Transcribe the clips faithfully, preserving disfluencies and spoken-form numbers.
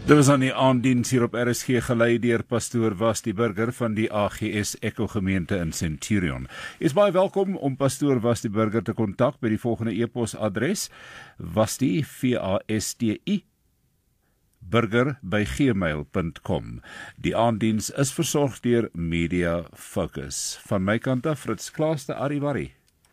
Dit was aan die aanddiens hier op R S G gelei deur pastoor Was die Burger van die A G S Echo gemeente in Centurion. Jy is baie welkom om pastoor Was die Burger te kontak by die volgende e-posadres: wasdie V A S T I burger by gmail punt com. Die aanddiens is versorg deur Media Focus. Van my kant af, Fritz Klaaste, Ariwari.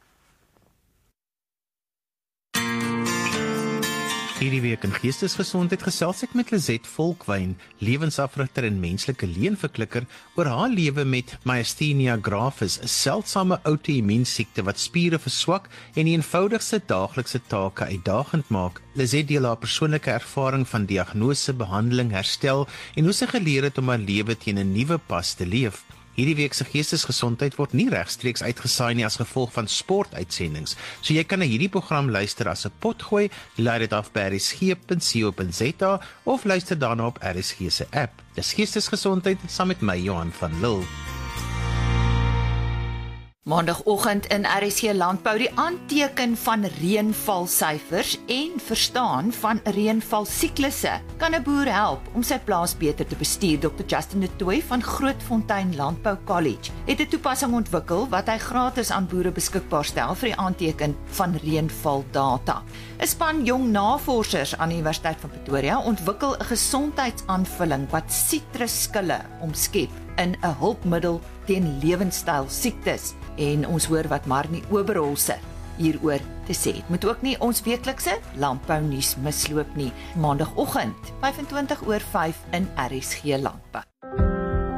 Hierdie week in Geestesgesondheid gesels ek met Lizette Volkwyn, lewensafrigter en menslike leenverklikker, oor haar lewe met myasthenia gravis, 'n seldsame outoimmuunsiekte wat spiere verswak en die eenvoudigste daaglikse take uitdagend maak. Lizette deel haar persoonlike ervaring van diagnose, behandeling, herstel en hoe sy geleer het om haar lewe teen 'n nuwe pas te leef. Hierdie week se Geestesgesondheid word nie regstreeks uitgesaai nie as gevolg van sportuitsendings, so jy kan na hierdie program luister as 'n potgooi, laai dit af by r s g punt co punt z a of luister daarna op R S G se app. Dis Geestesgesondheid saam met my, Johan van Lille. Maandagoggend in R S G Landbou, die aanteken van reënvalsyfers en verstaan van reënvalsiklusse kan 'n boer help om sy plaas beter te bestuur. Dokter Justin de Tooy van Grootfontein Landbou College het 'n toepassing ontwikkel wat hy gratis aan boere beskikbaar stel vir die aanteken van reënvaldata. 'n Span jong navorsers aan die Universiteit van Pretoria ontwikkel 'n gesondheidsaanvulling wat sitrusskille omskep in 'n hulpmiddel teen lewenstyl siektes. En ons hoor wat Marnie Oberholse hieroor te sê het. Moet ook nie ons weeklikse landbou nuus misloop nie. Maandagoggend, vyf en twintig oor vyf in R S G Landbou.